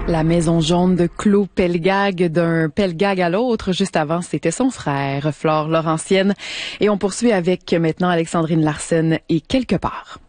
La maison jaune de Claude Pelgag, d'un Pelgag à l'autre. Juste avant, c'était son frère, Flore Laurentienne. Et on poursuit avec maintenant Alexandrine Larsen et Quelque part.